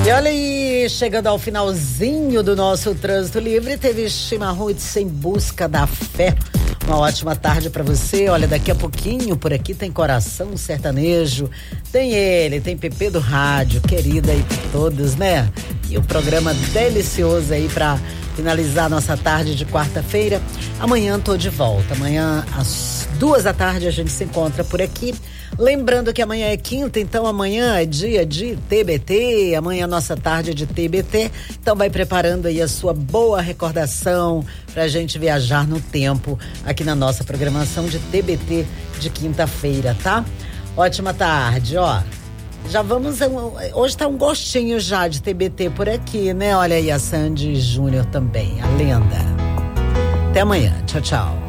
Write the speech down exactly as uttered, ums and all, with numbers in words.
E olha aí, chegando ao finalzinho do nosso Trânsito Livre, teve Chimarruts Em Busca da Fé. Uma ótima tarde pra você. Olha, daqui a pouquinho por aqui tem Coração Sertanejo, tem ele, tem Pepe do Rádio, querida aí por todos, né? E o programa delicioso aí pra finalizar nossa tarde de quarta-feira. Amanhã tô de volta. Amanhã às duas da tarde a gente se encontra por aqui. Lembrando que amanhã é quinta, então amanhã é dia de T B T, amanhã nossa tarde é de T B T, então vai preparando aí a sua boa recordação pra gente viajar no tempo aqui na nossa programação de T B T de quinta-feira, tá? Ótima tarde, ó. Já vamos, hoje tá um gostinho já de T B T por aqui, né? Olha aí a Sandy Júnior também, a lenda. Até amanhã, tchau, tchau.